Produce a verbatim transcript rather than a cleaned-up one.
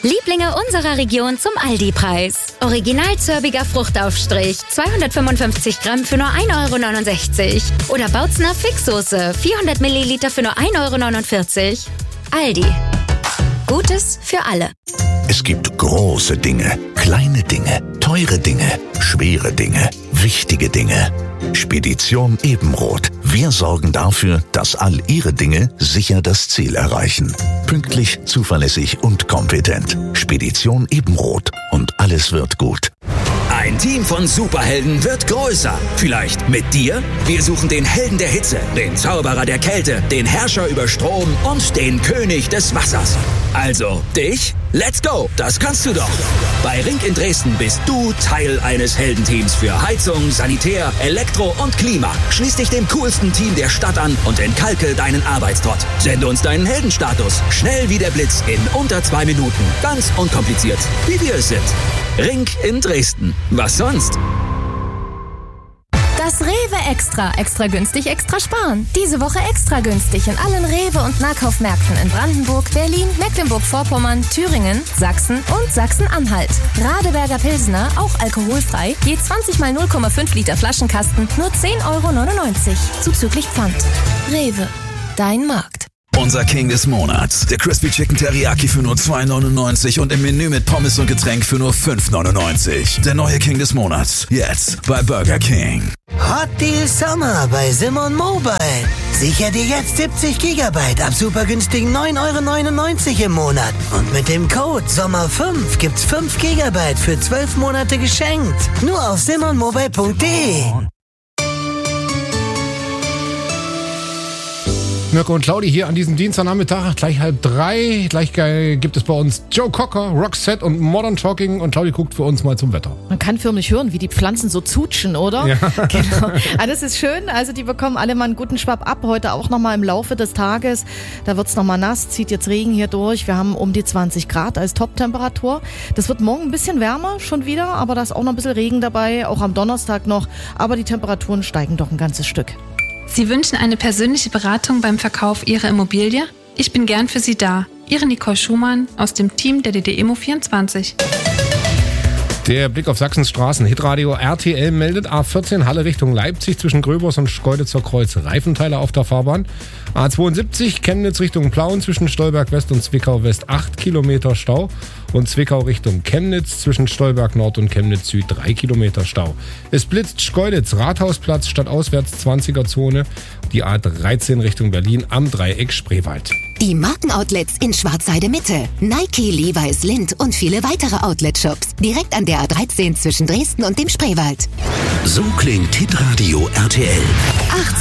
Lieblinge unserer Region zum Aldi-Preis. Original zörbiger Fruchtaufstrich, zweihundertfünfundfünfzig Gramm für nur ein Euro neunundsechzig. Oder Bautzner Fixsoße, vierhundert Milliliter für nur ein Euro neunundvierzig. Aldi. Gutes für alle. Es gibt große Dinge, kleine Dinge, teure Dinge, schwere Dinge, wichtige Dinge. Spedition Ebenroth. Wir sorgen dafür, dass all Ihre Dinge sicher das Ziel erreichen. Pünktlich, zuverlässig und kompetent. Spedition Ebenroth. Und alles wird gut. Ein Team von Superhelden wird größer. Vielleicht mit dir? Wir suchen den Helden der Hitze, den Zauberer der Kälte, den Herrscher über Strom und den König des Wassers. Also, dich? Let's go! Das kannst du doch! Bei Rink in Dresden bist du Teil eines Heldenteams für Heizung, Sanitär, Elektro und Klima. Schließ dich dem coolsten Team der Stadt an und entkalke deinen Arbeitstrott. Sende uns deinen Heldenstatus. Schnell wie der Blitz in unter zwei Minuten. Ganz unkompliziert, wie wir es sind. Rink in Dresden. Was sonst? Das Rewe Extra. Extra günstig, extra sparen. Diese Woche extra günstig in allen Rewe- und Nahkaufmärkten in Brandenburg, Berlin, Mecklenburg-Vorpommern, Thüringen, Sachsen und Sachsen-Anhalt. Radeberger Pilsner, auch alkoholfrei, je zwanzig mal null Komma fünf Liter Flaschenkasten, nur zehn Euro neunundneunzig. Zuzüglich Pfand. Rewe. Dein Markt. Unser King des Monats. Der Crispy Chicken Teriyaki für nur zwei neunundneunzig und im Menü mit Pommes und Getränk für nur fünf neunundneunzig. Der neue King des Monats. Jetzt bei Burger King. Hot Deal Summer bei Simon Mobile. Sicher dir jetzt siebzig Gigabyte ab super günstigen neun Euro neunundneunzig im Monat. Und mit dem Code Sommer fünf gibt's fünf Gigabyte für zwölf Monate geschenkt. Nur auf simon mobile punkt de. Mirko und Claudi hier an diesem Dienstagnachmittag, gleich halb drei. Gleich gibt es bei uns Joe Cocker, Roxette und Modern Talking. Und Claudi guckt für uns mal zum Wetter. Man kann förmlich hören, wie die Pflanzen so zutschen, oder? Ja. Genau. Ah, das ist schön. Also die bekommen alle mal einen guten Schwapp ab. Heute auch nochmal im Laufe des Tages. Da wird es nochmal nass, zieht jetzt Regen hier durch. Wir haben um die zwanzig Grad als Top-Temperatur. Das wird morgen ein bisschen wärmer schon wieder, aber da ist auch noch ein bisschen Regen dabei. Auch am Donnerstag noch. Aber die Temperaturen steigen doch ein ganzes Stück. Sie wünschen eine persönliche Beratung beim Verkauf Ihrer Immobilie? Ich bin gern für Sie da. Ihre Nicole Schumann aus dem Team der D D Immo vierundzwanzig. Der Blick auf Sachsens Straßen. Hitradio R T L meldet A vierzehn Halle Richtung Leipzig zwischen Gröbers und Schkeuditzer Kreuz. Reifenteile auf der Fahrbahn. A zweiundsiebzig Chemnitz Richtung Plauen zwischen Stolberg West und Zwickau West acht Kilometer Stau. Und Zwickau Richtung Chemnitz zwischen Stolberg Nord und Chemnitz Süd drei Kilometer Stau. Es blitzt Schkeuditz, Rathausplatz stadtauswärts zwanziger Zone. Die A dreizehn Richtung Berlin am Dreieck Spreewald. Die Markenoutlets in Schwarzheide Mitte. Nike, Levi's, Lindt und viele weitere Outlet-Shops. Direkt an der A dreizehn zwischen Dresden und dem Spreewald. So klingt Hitradio R T L. achtzehn